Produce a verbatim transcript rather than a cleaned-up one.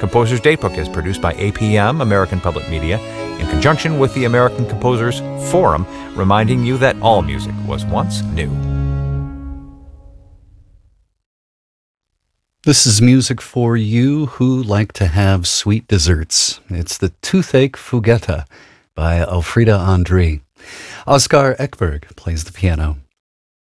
Composers Daybook is produced by A P M, American Public Media, in conjunction with the American Composers Forum, reminding you that all music was once new. This is music for you who like to have sweet desserts. It's the Toothache Fugetta by Elfriede André. Oskar Ekberg plays the piano.